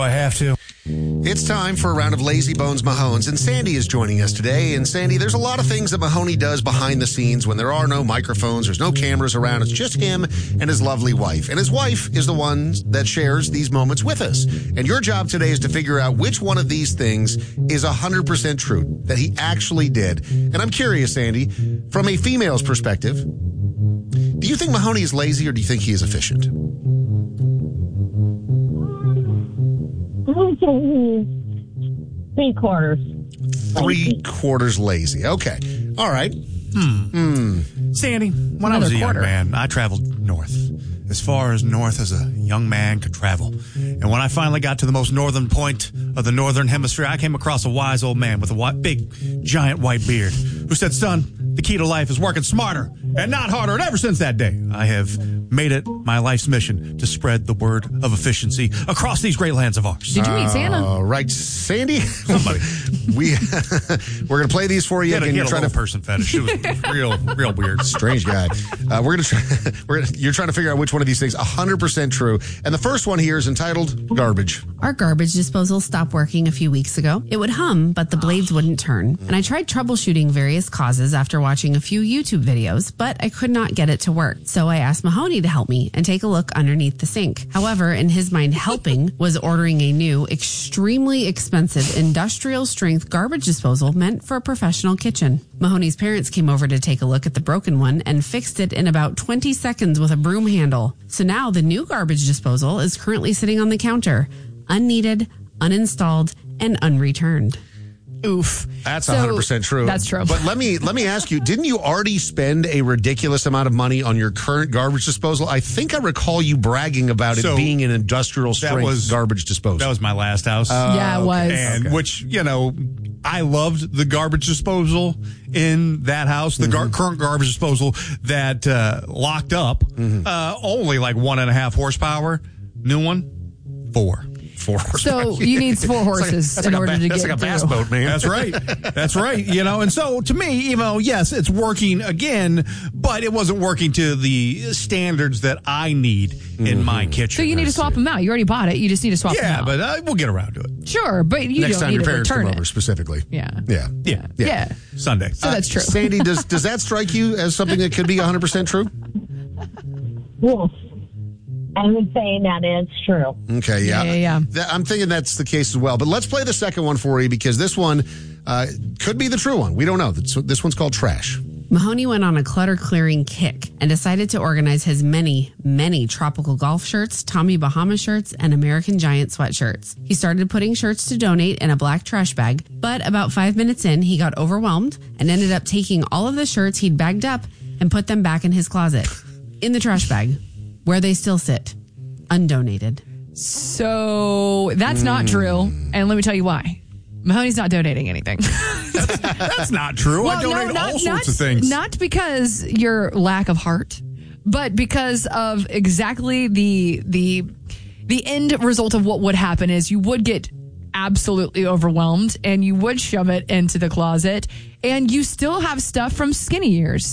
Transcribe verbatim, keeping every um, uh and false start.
I have to? It's time for a round of Lazy Bones Mahones, and Sandy is joining us today. And Sandy, there's a lot of things that Mahoney does behind the scenes when there are no microphones, there's no cameras around. It's just him and his lovely wife. And his wife is the one that shares these moments with us. And your job today is to figure out which one of these things is one hundred percent true, that he actually did. And I'm curious, Sandy, from a female's perspective, do you think Mahoney is lazy or do you think he is efficient? Three quarters. Three quarters lazy. Okay. All right. Hmm. Hmm. Sandy, when Another I was a quarter. young man, I traveled north. As far as north as a young man could travel. And when I finally got to the most northern point of the northern hemisphere, I came across a wise old man with a white, big, giant white beard who said, son, the key to life is working smarter and not harder. And ever since that day, I have made it my life's mission to spread the word of efficiency across these great lands of ours. Did you meet Santa? All right, Sandy. we we're gonna play these for you. He had a, Again, he you're had a trying little to person fetish. It was real, real weird. strange guy. Uh, we're gonna try. We're gonna, you're trying to figure out which one of these things one hundred percent true. And the first one here is entitled "Garbage." Our garbage disposal stopped working a few weeks ago. It would hum, but the blades wouldn't turn. And I tried troubleshooting various causes after watching a few YouTube videos, but I could not get it to work. So I asked Mahoney to help me and take a look underneath the sink. However, in his mind, helping was ordering a new, extremely expensive industrial strength garbage disposal meant for a professional kitchen. Mahoney's parents came over to take a look at the broken one and fixed it in about twenty seconds with a broom handle. So now the new garbage disposal is currently sitting on the counter, unneeded, uninstalled, and unreturned. Oof. That's So, one hundred percent true. That's true. But let me let me ask you: didn't you already spend a ridiculous amount of money on your current garbage disposal? I think I recall you bragging about So, it being an industrial strength was- garbage disposal. That was my last house. yeah, it was. and which, you know, I loved the garbage disposal in that house, the gar- current garbage disposal that uh, locked up, uh, only like one and a half horsepower. New one, four. Four So you need four horses That's in like a order ba- to that's get like a through. bass boat, man. That's right. That's right. You know, and so to me, you know, yes, it's working again, but it wasn't working to the standards that I need in my kitchen. So you need to swap them out. You already bought it. You just need to swap them Yeah, out. but uh, we'll get around to it. Sure, but you Next don't time need your to parents return come it. over, specifically. Yeah. Yeah. Yeah. Yeah. Yeah. Sunday. So that's true. Sandy, does does that strike you as something that could be one hundred percent true? Yes. I would say that is true. Okay, yeah. Yeah, yeah, yeah. That- I'm thinking that's the case as well. But let's play the second one for you because this one uh, could be the true one. We don't know. This, this one's called Trash. Mahoney went on a clutter clearing kick and decided to organize his many, many tropical golf shirts, Tommy Bahama shirts, and American Giant sweatshirts. He started putting shirts to donate in a black trash bag, but about five minutes in, he got overwhelmed and ended up taking all of the shirts he'd bagged up and put them back in his closet, in the trash bag, where they still sit, undonated. So that's not true. And let me tell you why. Mahoney's not donating anything. That's not true. I donate all sorts not, of things. Not because your lack of heart, but because of exactly the the the end result of what would happen is you would get absolutely overwhelmed and you would shove it into the closet and you still have stuff from skinny years.